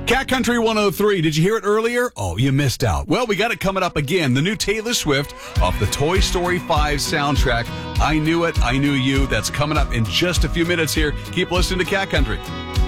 Cat Country 103. Did you hear it earlier? Oh, you missed out. Well, we got it coming up again. The new Taylor Swift off the Toy Story 5 soundtrack. I Knew It, I Knew You. That's coming up in just a few minutes here. Keep listening to Cat Country.